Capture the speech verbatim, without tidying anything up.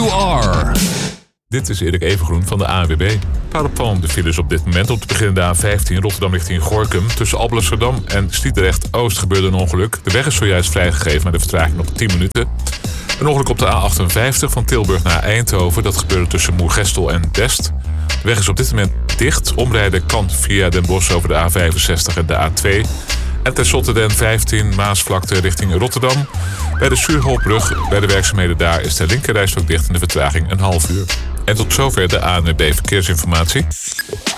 you are. Dit is Erik Evengroen van de A N W B. Een paar opvallende files op dit moment. Om te beginnen de A vijftien Rotterdam richting Gorinchem. Tussen Alblasserdam en Sliedrecht-Oost gebeurde een ongeluk. De weg is zojuist vrijgegeven, maar de vertraging nog tien minuten. Een ongeluk op de A achtenvijftig van Tilburg naar Eindhoven. Dat gebeurde tussen Moergestel en Best. De weg is op dit moment dicht. Omrijden kan via Den Bosch over de A vijfenzestig en de A twee. En tenslotte de N vijftien Maasvlakte richting Rotterdam. Bij de Suurholbrug, bij de werkzaamheden daar, is de linkerrijstrook dicht en de vertraging een half uur. En tot zover de A N W B Verkeersinformatie.